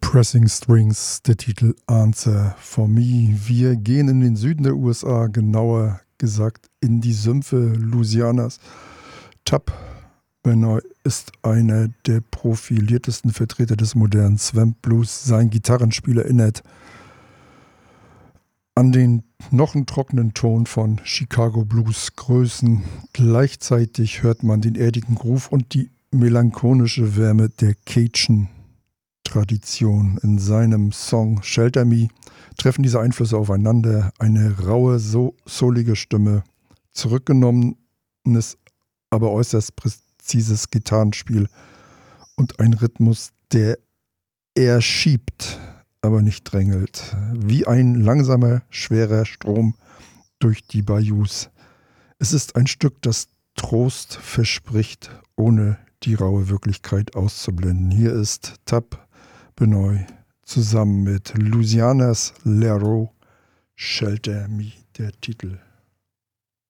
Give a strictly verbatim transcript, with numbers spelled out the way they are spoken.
Pressing Strings, der Titel Answer for Me. Wir gehen in den Süden der U S A, genauer gesagt in die Sümpfe Louisianas. Tub Benoit ist einer der profiliertesten Vertreter des modernen Swamp Blues. Sein Gitarrenspiel erinnert an den knochentrockenen Ton von Chicago Blues Größen. Gleichzeitig hört man den erdigen Groove und die melancholische Wärme der Cajun Tradition. In seinem Song Shelter Me treffen diese Einflüsse aufeinander. Eine raue, so soulige Stimme, zurückgenommenes, aber äußerst präzises Gitarrenspiel und ein Rhythmus, der eher schiebt, aber nicht drängelt. Wie ein langsamer, schwerer Strom durch die Bayous. Es ist ein Stück, das Trost verspricht, ohne die raue Wirklichkeit auszublenden. Hier ist Tub Benoit zusammen mit Louisianas Lero, Shelter Me, der Titel.